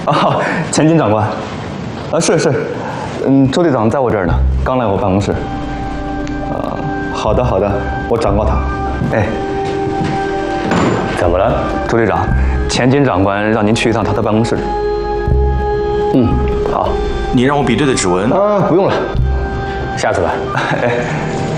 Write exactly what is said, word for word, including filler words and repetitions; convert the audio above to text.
哦，钱金长官，啊，是是，嗯，周队长在我这儿呢，刚来我办公室。啊，好的好的，我转告他。哎， 怎么了， 周队长？钱金长官让您去一趟他的办公室。 嗯，好。 你让我比对的指纹？ 啊，不用了，下次吧。 哎。